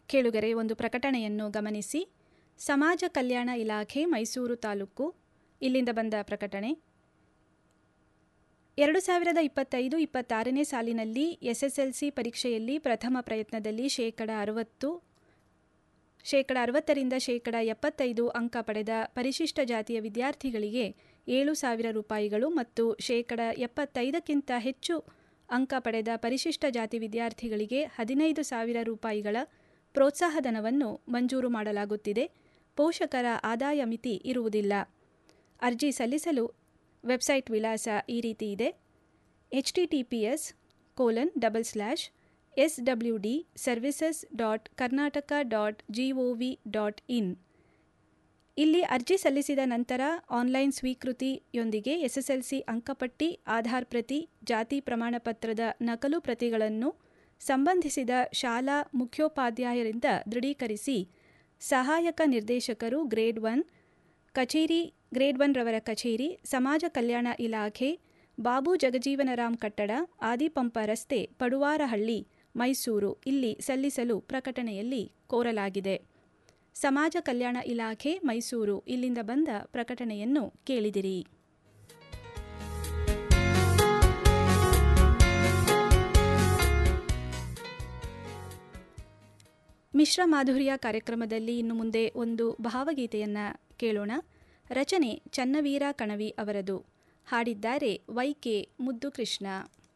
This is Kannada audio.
ಕೇಳುಗರೆ, ಒಂದು ಪ್ರಕಟಣೆಯನ್ನು ಗಮನಿಸಿ. ಸಮಾಜ ಕಲ್ಯಾಣ ಇಲಾಖೆ, ಮೈಸೂರು ತಾಲೂಕು, ಇಲ್ಲಿಂದ ಬಂದ ಪ್ರಕಟಣೆ. 2025-26ನೇ ಸಾಲಿನಲ್ಲಿ ಎಸ್ಎಸ್ಎಲ್ಸಿ ಪರೀಕ್ಷೆಯಲ್ಲಿ ಪ್ರಥಮ ಪ್ರಯತ್ನದಲ್ಲಿ ಶೇಕಡ 60% ಅಂಕ ಪಡೆದ ಪರಿಶಿಷ್ಟ ಜಾತಿಯ ವಿದ್ಯಾರ್ಥಿಗಳಿಗೆ 7,000 ರೂಪಾಯಿಗಳು ಮತ್ತು ಶೇಕಡ 75ಕ್ಕಿಂತ ಹೆಚ್ಚು ಅಂಕ ಪಡೆದ ಪರಿಶಿಷ್ಟ ಜಾತಿ ವಿದ್ಯಾರ್ಥಿಗಳಿಗೆ 15,000 ರೂಪಾಯಿಗಳ ಪ್ರೋತ್ಸಾಹಧನವನ್ನು ಮಂಜೂರು ಮಾಡಲಾಗುತ್ತಿದೆ. ಪೋಷಕರ ಆದಾಯ ಮಿತಿ ಇರುವುದಿಲ್ಲ. ಅರ್ಜಿ ಸಲ್ಲಿಸಲು ವೆಬ್ಸೈಟ್ ವಿಳಾಸ ಈ ರೀತಿ ಇದೆ: https://swdservices.karnataka.gov.in. ಇಲ್ಲಿ ಅರ್ಜಿ ಸಲ್ಲಿಸಿದ ನಂತರ ಆನ್ಲೈನ್ ಸ್ವೀಕೃತಿಯೊಂದಿಗೆ ಎಸ್ಎಸ್ಎಲ್ಸಿ ಅಂಕಪಟ್ಟಿ, ಆಧಾರ್ ಪ್ರತಿ, ಜಾತಿ ಪ್ರಮಾಣಪತ್ರದ ನಕಲು ಪ್ರತಿಗಳನ್ನು ಸಂಬಂಧಿಸಿದ ಶಾಲಾ ಮುಖ್ಯೋಪಾಧ್ಯಾಯರಿಂದ ದೃಢೀಕರಿಸಿ ಸಹಾಯಕ ನಿರ್ದೇಶಕರು ಗ್ರೇಡ್ 1 ರವರ ಕಚೇರಿ, ಸಮಾಜ ಕಲ್ಯಾಣ ಇಲಾಖೆ, ಬಾಬು ಜಗಜೀವನರಾಮ್ ಕಟ್ಟಡ, ಆದಿಪಂಪ ರಸ್ತೆ, ಪಡುವಾರಹಳ್ಳಿ, ಮೈಸೂರು ಇಲ್ಲಿ ಸಲ್ಲಿಸಲು ಪ್ರಕಟಣೆಯಲ್ಲಿ ಕೋರಲಾಗಿದೆ. ಸಮಾಜ ಕಲ್ಯಾಣ ಇಲಾಖೆ, ಮೈಸೂರು ಇಲ್ಲಿಂದ ಬಂದ ಪ್ರಕಟಣೆಯನ್ನು ಕೇಳಿದಿರಿ. ಮಿಶ್ರ ಮಾಧುರ್ಯ ಕಾರ್ಯಕ್ರಮದಲ್ಲಿ ಇನ್ನು ಮುಂದೆ ಒಂದು ಭಾವಗೀತೆಯನ್ನು ಕೇಳೋಣ. ರಚನೆ ಚನ್ನವೀರ ಕಣವಿ ಅವರದು. ಹಾಡಿದ್ದಾರೆ ವೈಕೆ ಮುದ್ದು ಕೃಷ್ಣ.